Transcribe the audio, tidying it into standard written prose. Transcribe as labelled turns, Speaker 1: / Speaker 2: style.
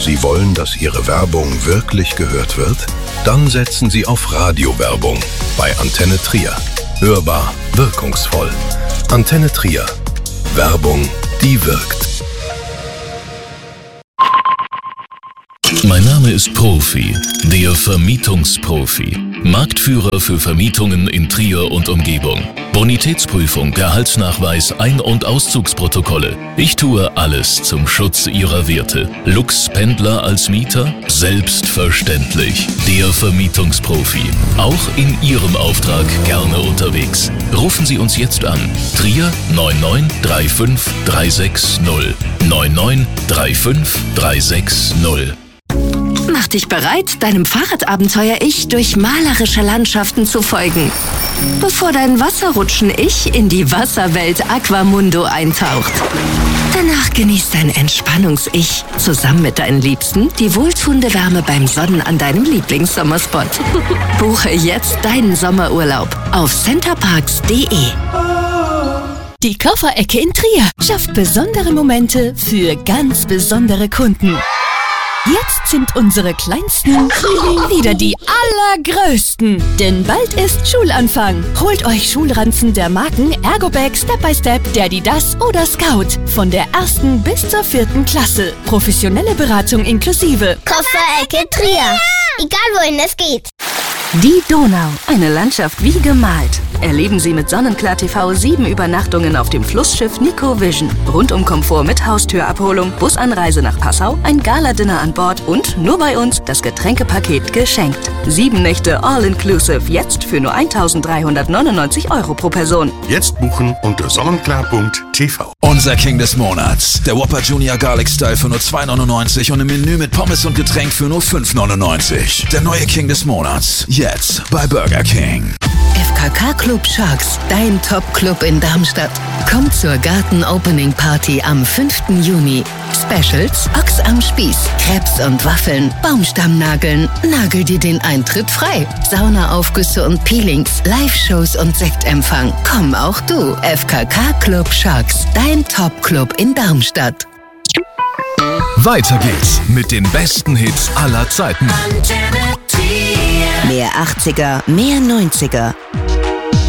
Speaker 1: Sie wollen, dass Ihre Werbung wirklich gehört wird? Dann setzen Sie auf Radiowerbung bei Antenne Trier. Hörbar, wirkungsvoll. Antenne Trier. Werbung, die wirkt.
Speaker 2: Mein Name ist Profi, der Vermietungsprofi. Marktführer für Vermietungen in Trier und Umgebung. Bonitätsprüfung, Gehaltsnachweis, Ein- und Auszugsprotokolle. Ich tue alles zum Schutz Ihrer Werte. Lux-Pendler als Mieter? Selbstverständlich. Der Vermietungsprofi. Auch in Ihrem Auftrag gerne unterwegs. Rufen Sie uns jetzt an. Trier 99 35 360. 99 35 360.
Speaker 3: Mach dich bereit, deinem Fahrradabenteuer-Ich durch malerische Landschaften zu folgen, bevor dein Wasserrutschen-Ich in die Wasserwelt Aquamundo eintaucht. Danach genießt dein Entspannungs-Ich zusammen mit deinen Liebsten die wohltuende Wärme beim Sonnen an deinem Lieblingssommerspot. Buche jetzt deinen Sommerurlaub auf centerparks.de.
Speaker 4: Die Kofferecke in Trier schafft besondere Momente für ganz besondere Kunden. Jetzt sind unsere Kleinsten wieder die allergrößten. Denn bald ist Schulanfang. Holt euch Schulranzen der Marken Ergobag, Step by Step, Adidas oder Scout. Von der 1. bis zur 4. Klasse. Professionelle Beratung inklusive.
Speaker 5: Kofferecke Trier. Egal wohin es geht.
Speaker 3: Die Donau, eine Landschaft wie gemalt. Erleben Sie mit Sonnenklar TV 7 Übernachtungen auf dem Flussschiff Nico Vision. Rundum-Komfort mit Haustürabholung, Busanreise nach Passau, ein Gala-Dinner an Bord und nur bei uns das Getränkepaket geschenkt. 7 Nächte all-inclusive, jetzt für nur 1.399 € pro Person.
Speaker 6: Jetzt buchen unter sonnenklar.tv.
Speaker 7: Unser King des Monats, der Whopper Junior Garlic Style für nur 2,99 € und im Menü mit Pommes und Getränk für nur 5,99 €. Der neue King des Monats, jetzt bei Burger King.
Speaker 3: FKK Club Sharks, dein Top-Club in Darmstadt. Kommt zur Garten-Opening-Party am 5. Juni. Specials, Ochs am Spieß, Crepes und Waffeln, Baumstammnageln, nagel dir den Eintritt frei. Saunaaufgüsse und Peelings, Live-Shows und Sektempfang. Komm auch du, FKK Club Sharks, dein Top-Club in Darmstadt.
Speaker 2: Weiter geht's mit den besten Hits aller Zeiten.
Speaker 3: Mehr 80er, mehr 90er.